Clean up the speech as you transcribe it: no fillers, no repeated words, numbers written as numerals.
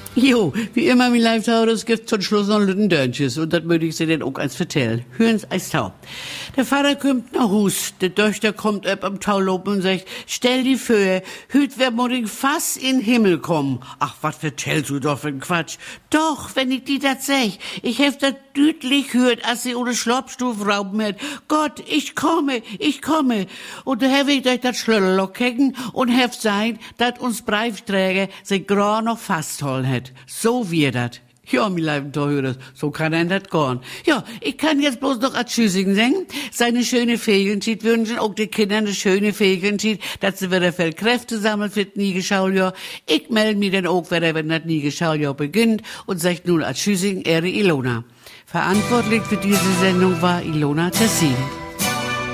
Jo, wie immer, mein Leibtau, das gibt zum Schluss noch ein Lütten Dörnches. Und das möchte ich Sie denn auch als vertellen. Hören's als Tau. Der Vater kommt nach Hus, der Töchter kommt ab am Taulop und sagt, stell die für, hüt wer morgen fast in den Himmel kommen. Ach, was vertellst du doch für ein Quatsch? Doch, wenn ich die dat sag, ich hef dat dütlich hört, als sie ohne Schlopstuf rauben hat. Gott, ich komme. Und da hef ich durch dat Schlölllock kecken und hef sein, dat uns Breifträger sich gra noch fasthollen hat. So wird dat. Ja, mi leiben Torhörers, so kann ein dat gorn. Ja, ich kann jetzt bloß noch a Tschüssigen singen, seine schöne Fegelschied wünschen, auch die Kinder eine schöne Fegelschied, dass sie wieder viel Kräfte sammeln für das Niegeschaujahr. Ich melde mich dann auch wieder, wenn das Niegeschaujahr beginnt und sag nun a Tschüssigen, Ehre Ilona. Verantwortlich für diese Sendung war Ilona Tessin.